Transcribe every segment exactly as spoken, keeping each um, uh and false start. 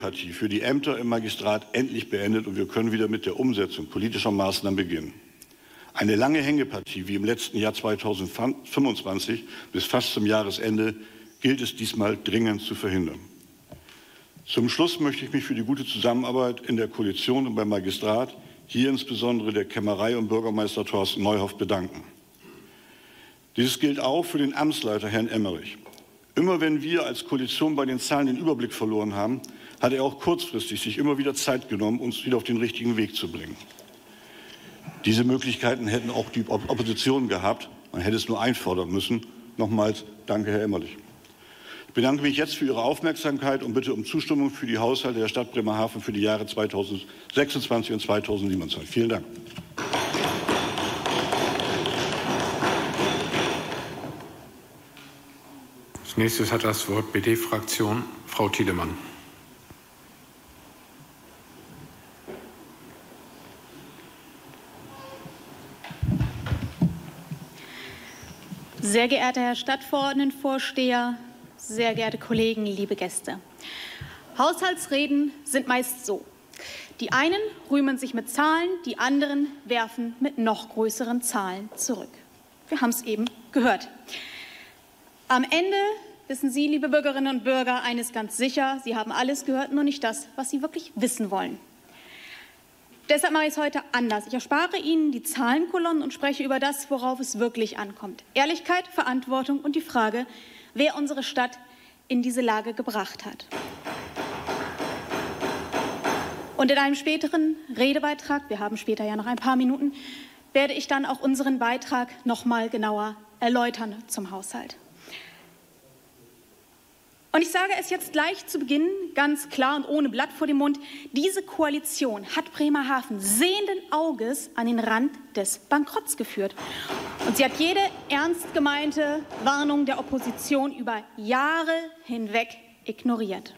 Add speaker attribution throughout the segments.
Speaker 1: Partie für die Ämter im Magistrat endlich beendet und wir können wieder mit der Umsetzung politischer Maßnahmen beginnen. Eine lange Hängepartie wie im letzten Jahr zweitausendfünfundzwanzig bis fast zum Jahresende gilt es diesmal dringend zu verhindern. Zum Schluss möchte ich mich für die gute Zusammenarbeit in der Koalition und beim Magistrat, hier insbesondere der Kämmerei und Bürgermeister Thorsten Neuhoff, bedanken. Dieses gilt auch für den Amtsleiter Herrn Emmerich. Immer wenn wir als Koalition bei den Zahlen den Überblick verloren haben, hat er auch kurzfristig sich immer wieder Zeit genommen, uns wieder auf den richtigen Weg zu bringen. Diese Möglichkeiten hätten auch die Opposition gehabt. Man hätte es nur einfordern müssen. Nochmals danke, Herr Emmerich. Ich bedanke mich jetzt für Ihre Aufmerksamkeit und bitte um Zustimmung für die Haushalte der Stadt Bremerhaven für die Jahre zweitausendsechsundzwanzig und zweitausendsiebenundzwanzig. Vielen Dank.
Speaker 2: Als nächstes hat das Wort B D-Fraktion Frau Tiedemann.
Speaker 3: Sehr geehrter Herr Stadtverordnetenvorsteher, sehr geehrte Kollegen, liebe Gäste. Haushaltsreden sind meist so. Die einen rühmen sich mit Zahlen, die anderen werfen mit noch größeren Zahlen zurück. Wir haben es eben gehört. Am Ende wissen Sie, liebe Bürgerinnen und Bürger, eines ganz sicher: Sie haben alles gehört, nur nicht das, was Sie wirklich wissen wollen. Deshalb mache ich es heute anders. Ich erspare Ihnen die Zahlenkolonnen und spreche über das, worauf es wirklich ankommt. Ehrlichkeit, Verantwortung und die Frage, wer unsere Stadt in diese Lage gebracht hat. Und in einem späteren Redebeitrag, wir haben später ja noch ein paar Minuten, werde ich dann auch unseren Beitrag noch mal genauer erläutern zum Haushalt. Und ich sage es jetzt gleich zu Beginn ganz klar und ohne Blatt vor dem Mund: Diese Koalition hat Bremerhaven sehenden Auges an den Rand des Bankrotts geführt. Und sie hat jede ernst gemeinte Warnung der Opposition über Jahre hinweg ignoriert.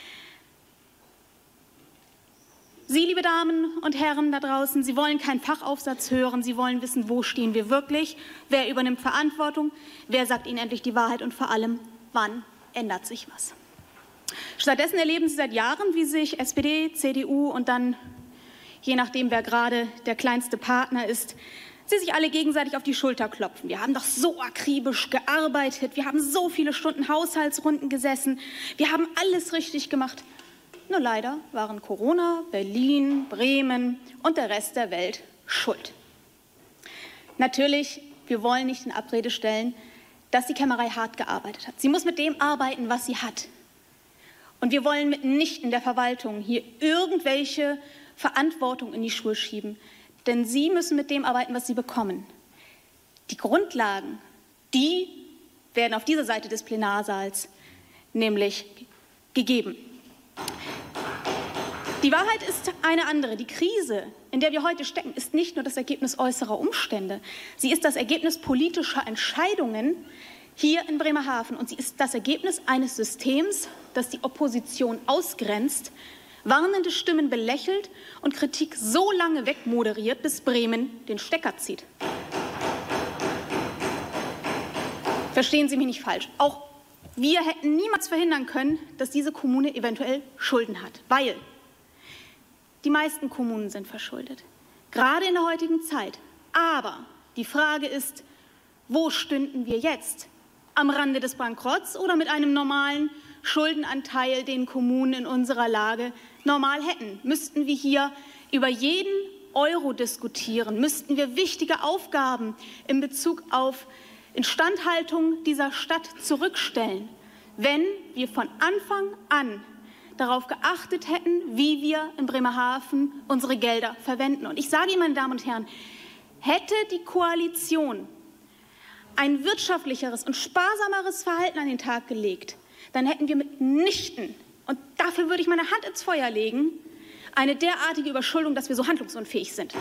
Speaker 3: Sie, liebe Damen und Herren da draußen, Sie wollen keinen Fachaufsatz hören, Sie wollen wissen, wo stehen wir wirklich, wer übernimmt Verantwortung, wer sagt Ihnen endlich die Wahrheit und vor allem, wann ändert sich was. Stattdessen erleben Sie seit Jahren, wie sich S P D, C D U und dann, je nachdem, wer gerade der kleinste Partner ist, sie sich alle gegenseitig auf die Schulter klopfen. Wir haben doch so akribisch gearbeitet, wir haben so viele Stunden Haushaltsrunden gesessen, wir haben alles richtig gemacht. Nur leider waren Corona, Berlin, Bremen und der Rest der Welt schuld. Natürlich, wir wollen nicht in Abrede stellen, dass die Kämmerei hart gearbeitet hat. Sie muss mit dem arbeiten, was sie hat. Und wir wollen mitnichten der Verwaltung hier irgendwelche Verantwortung in die Schuhe schieben. Denn sie müssen mit dem arbeiten, was sie bekommen. Die Grundlagen, die werden auf dieser Seite des Plenarsaals nämlich gegeben. Die Wahrheit ist eine andere. Die Krise, in der wir heute stecken, ist nicht nur das Ergebnis äußerer Umstände. Sie ist das Ergebnis politischer Entscheidungen hier in Bremerhaven. Und sie ist das Ergebnis eines Systems, das die Opposition ausgrenzt, warnende Stimmen belächelt und Kritik so lange wegmoderiert, bis Bremen den Stecker zieht. Verstehen Sie mich nicht falsch. Auch wir hätten niemals verhindern können, dass diese Kommune eventuell Schulden hat, weil die meisten Kommunen sind verschuldet, gerade in der heutigen Zeit. Aber die Frage ist, wo stünden wir jetzt? Am Rande des Bankrotts oder mit einem normalen Schuldenanteil, den Kommunen in unserer Lage normal hätten? Müssten wir hier über jeden Euro diskutieren? Müssten wir wichtige Aufgaben in Bezug auf Instandhaltung dieser Stadt zurückstellen, wenn wir von Anfang an darauf geachtet hätten, wie wir in Bremerhaven unsere Gelder verwenden? Und ich sage Ihnen, meine Damen und Herren, hätte die Koalition ein wirtschaftlicheres und sparsameres Verhalten an den Tag gelegt, dann hätten wir mitnichten, und dafür würde ich meine Hand ins Feuer legen, eine derartige Überschuldung, dass wir so handlungsunfähig sind.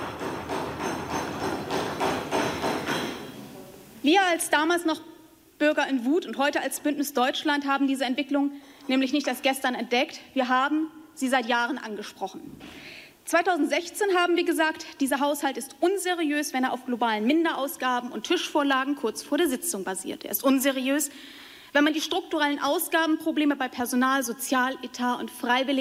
Speaker 3: Wir als damals noch Bürger in Wut und heute als Bündnis Deutschland haben diese Entwicklung nämlich nicht erst gestern entdeckt. Wir haben sie seit Jahren angesprochen. zweitausendsechzehn haben wir gesagt, dieser Haushalt ist unseriös, wenn er auf globalen Minderausgaben und Tischvorlagen kurz vor der Sitzung basiert. Er ist unseriös, wenn man die strukturellen Ausgabenprobleme bei Personal, Sozialetat und Freiwilligen